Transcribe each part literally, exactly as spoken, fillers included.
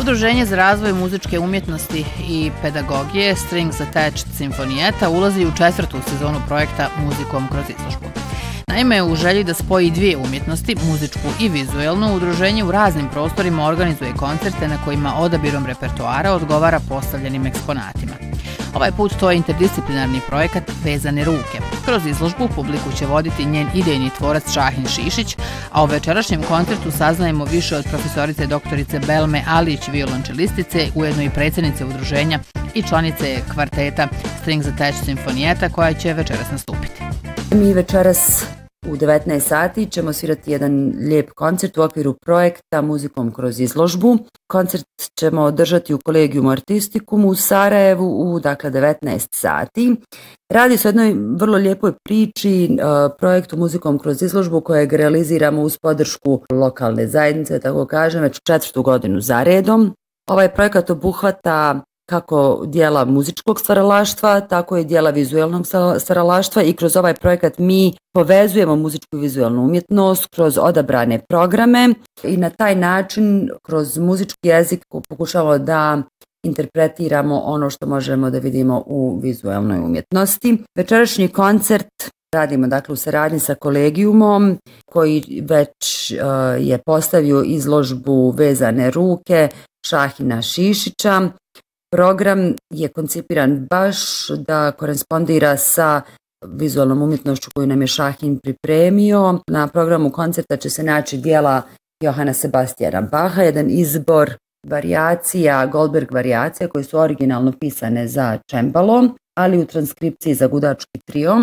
Udruženje za razvoj muzičke umjetnosti i pedagogije Strings Attached Sinfonijeta ulazi u četvrtu sezonu projekta Muzikom kroz izložbu. Naime, u želji da spoji dvije umjetnosti, muzičku i vizuelnu, udruženje u raznim prostorima organizuje koncerte na kojima odabirom repertoara odgovara postavljenim eksponatima. Ovaj put to je interdisciplinarni projekat Vezane ruke. Kroz izložbu publiku će voditi njen idejni tvorac Šahin Šišić, a o večerašnjem koncertu saznajemo više od profesorice doktorice Belme Alić, violončelistice, ujedno i predsjednice udruženja i članice kvarteta Strings Attached Sinfonijeta koja će večeras nastupiti. Mi večeras u devetnaest sati ćemo svirati jedan lijep koncert u okviru projekta Muzikom kroz izložbu. Koncert ćemo održati u Kolegijumu Artistikumu u Sarajevu u dakle devetnaest sati. Radi se o jednoj vrlo lijepoj priči, projektu Muzikom kroz izložbu kojeg realiziramo uz podršku lokalne zajednice, tako kažem, već četvrtu godinu za redom. Ovaj projekat obuhvata kako dijela muzičkog stvaralaštva, tako i dijela vizuelnog stvaralaštva i kroz ovaj projekat mi povezujemo muzičku i vizuelnu umjetnost kroz odabrane programe i na taj način kroz muzički jezik pokušavamo da interpretiramo ono što možemo da vidimo u vizuelnoj umjetnosti. Večerašnji koncert radimo dakle u saradnji sa Kolegijumom koji već uh, je postavio izložbu Vezane ruke Šahina Šišića. Program je koncipiran baš da korespondira sa vizualnom umjetnošću koju nam je Šahin pripremio. Na programu koncerta će se naći dijela Johana Sebastijana Baha, jedan izbor varijacija, Goldberg varijacija koje su originalno pisane za čembalo, ali u transkripciji za gudački trio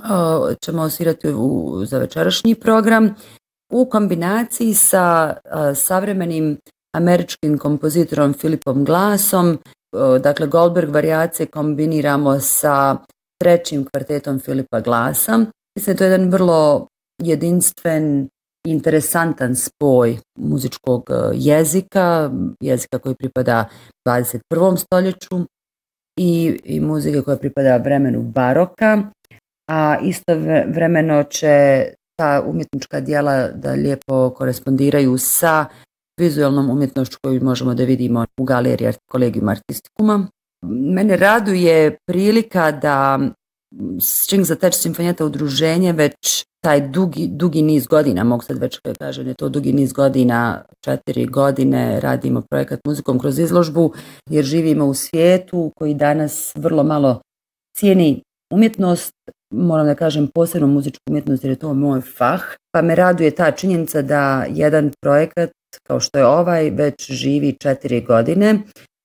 ćemo osvirati u, za večerašnji program u kombinaciji sa a, savremenim američkim kompozitorom Philipom Glassom. Dakle, Goldberg varijacije kombiniramo sa trećim kvartetom Philipa Glassa. Mislim, to je jedan vrlo jedinstven, interesantan spoj muzičkog jezika, jezika koji pripada dvadeset prvom stoljeću i, i muzike koja pripada vremenu baroka, a istovremeno će ta umjetnička djela da lijepo korespondiraju sa vizualnom umjetnošću koju možemo da vidimo u galeriji Kolegijuma Artistikuma. Mene raduje prilika da Strings Attached Sinfonijeta udruženje već taj dugi, dugi niz godina, mogu sad već kažem, je to dugi niz godina, četiri godine radimo projekat Muzikom kroz izložbu jer živimo u svijetu koji danas vrlo malo cijeni umjetnost, moram da kažem posebno muzičku umjetnost jer je to moj fah, pa me raduje ta činjenica da jedan projekat kao što je ovaj već živi četiri godine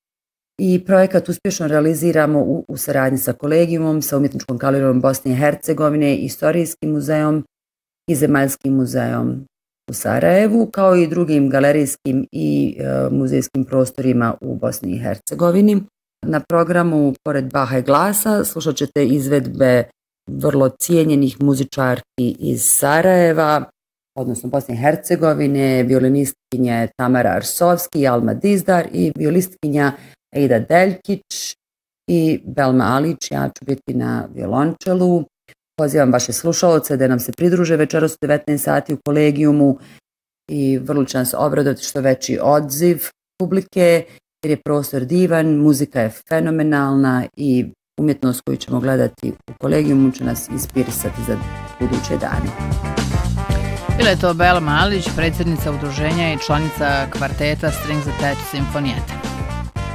i projekat uspješno realiziramo u, u saradnji sa Kolegijumom, sa Umjetničkom galerijom Bosne i Hercegovine, Istorijskim muzejom i Zemaljskim muzejom u Sarajevu, kao i drugim galerijskim i e, muzejskim prostorima u Bosni i Hercegovini. Na programu, pored Baha i Glasa, slušat ćete izvedbe vrlo cijenjenih muzičarki iz Sarajeva, odnosno Bosne i Hercegovine, violinistkinja Tamara Arsovski, Alma Dizdar i violistkinja Aida Deljkić i Belma Alić. Ja ću biti na violončelu. Pozivam vaše slušalce da nam se pridruže večeras u devetnaest sati u Kolegijumu i vrlo će nas obradovati što veći odziv publike jer je prostor divan, muzika je fenomenalna i umjetnost koju ćemo gledati u Kolegijumu će nas inspirisati za buduće dane. Bila je to Belma Alić, predsjednica udruženja i članica kvarteta Strings Attached Sinfonijeta.